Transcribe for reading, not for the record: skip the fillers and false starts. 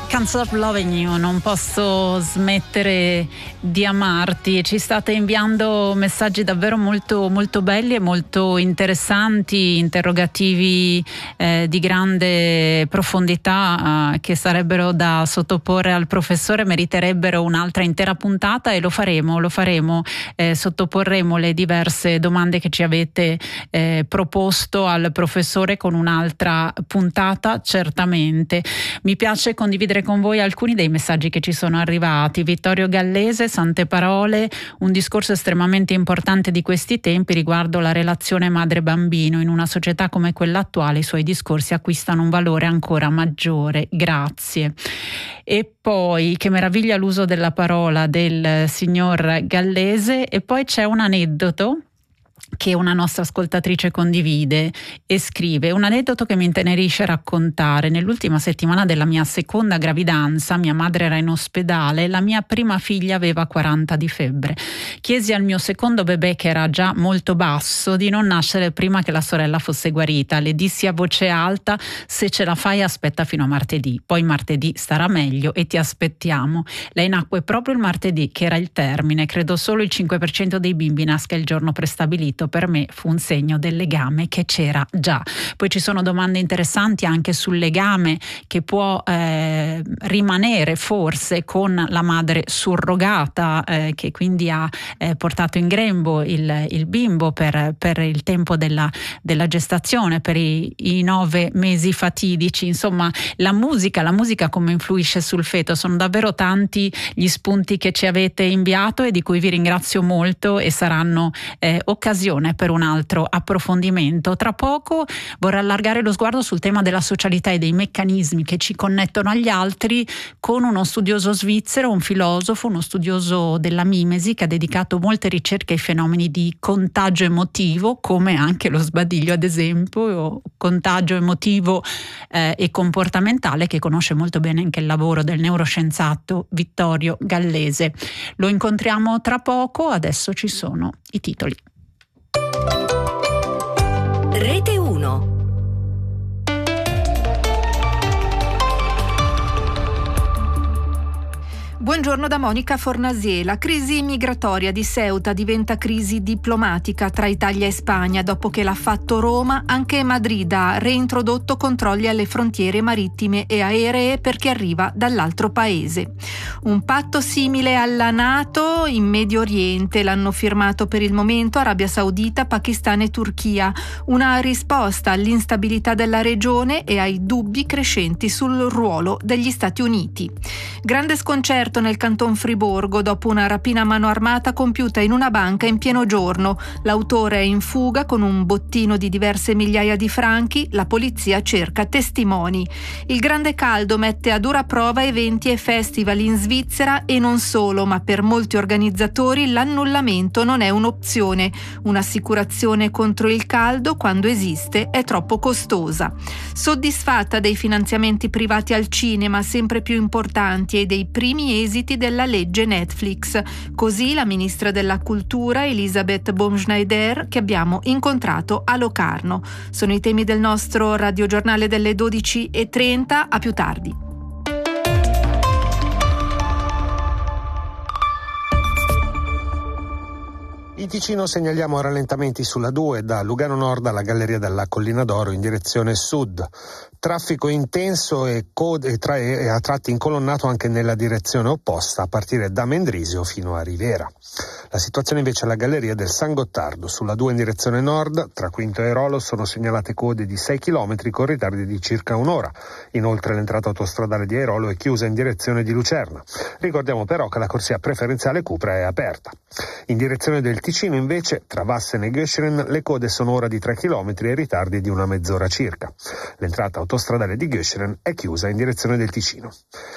Can't Stop Loving You, non posso smettere di amarti. Ci state inviando messaggi davvero molto, molto belli e molto interessanti, interrogativi di grande profondità che sarebbero da sottoporre al professore, meriterebbero un'altra intera puntata e lo faremo, sottoporremo le diverse domande che ci avete proposto al professore con un'altra puntata certamente. Mi piace condividere con voi alcuni dei messaggi che ci sono arrivati. Vittorio Gallese, sante parole, un discorso estremamente importante di questi tempi riguardo la relazione madre-bambino. In una società come quella attuale i suoi discorsi acquistano un valore ancora maggiore. Grazie. E poi, che meraviglia l'uso della parola del signor Gallese. E poi c'è un aneddoto che una nostra ascoltatrice condivide e scrive: un aneddoto che mi intenerisce raccontare. Nell'ultima settimana della mia seconda gravidanza, mia madre era in ospedale e la mia prima figlia aveva 40 di febbre. Chiesi al mio secondo bebè, che era già molto basso, di non nascere prima che la sorella fosse guarita. Le dissi a voce alta: se ce la fai aspetta fino a martedì, poi martedì starà meglio e ti aspettiamo. Lei nacque proprio il martedì, che era il termine. Credo solo il 5% dei bimbi nasca il giorno prestabilito. Per me fu un segno del legame che c'era già. Poi ci sono domande interessanti anche sul legame che può rimanere forse con la madre surrogata, che quindi ha portato in grembo il bimbo per il tempo della gestazione, per i 9 mesi fatidici. Insomma, la musica come influisce sul feto. Sono davvero tanti gli spunti che ci avete inviato e di cui vi ringrazio molto, e saranno occasione per un altro approfondimento. Tra poco vorrei allargare lo sguardo sul tema della socialità e dei meccanismi che ci connettono agli altri con uno studioso svizzero, un filosofo, uno studioso della mimesi che ha dedicato molte ricerche ai fenomeni di contagio emotivo, come anche lo sbadiglio ad esempio, o contagio emotivo e comportamentale, che conosce molto bene anche il lavoro del neuroscienziato Vittorio Gallese. Lo incontriamo tra poco, adesso ci sono i titoli. Rete 1. Buongiorno da Monica Fornasier. La crisi migratoria di Ceuta diventa crisi diplomatica tra Italia e Spagna. Dopo che l'ha fatto Roma, anche Madrid ha reintrodotto controlli alle frontiere marittime e aeree per chi arriva dall'altro paese. Un patto simile alla NATO in Medio Oriente l'hanno firmato per il momento Arabia Saudita, Pakistan e Turchia. Una risposta all'instabilità della regione e ai dubbi crescenti sul ruolo degli Stati Uniti. Grande sconcerto nel canton Friburgo dopo una rapina a mano armata compiuta in una banca in pieno giorno. L'autore è in fuga con un bottino di diverse migliaia di franchi. La polizia cerca testimoni. Il grande caldo mette a dura prova eventi e festival in Svizzera e non solo, ma per molti organizzatori l'annullamento non è un'opzione. Un'assicurazione contro il caldo, quando esiste, è troppo costosa. Soddisfatta dei finanziamenti privati al cinema sempre più importanti e dei primi esiti della legge Netflix. Così la ministra della Cultura Elisabeth Baumschneider, che abbiamo incontrato a Locarno. Sono i temi del nostro radiogiornale delle 12:30. A più tardi. In Ticino segnaliamo rallentamenti sulla 2 da Lugano Nord alla Galleria della Collina d'Oro in direzione sud. Traffico intenso e a tratti incolonnato anche nella direzione opposta, a partire da Mendrisio fino a Rivera. La situazione invece alla Galleria del San Gottardo, sulla 2 in direzione nord, tra Quinto e Rolo sono segnalate code di 6 km con ritardi di circa un'ora. Inoltre l'entrata autostradale di Airolo è chiusa in direzione di Lucerna. Ricordiamo però che la corsia preferenziale Cupra è aperta. In direzione del Ticino invece, tra Vassen e Göscheren, le code sono ora di 3 km e ritardi di una mezz'ora circa. L'entrata autostradale di Göscheren è chiusa in direzione del Ticino.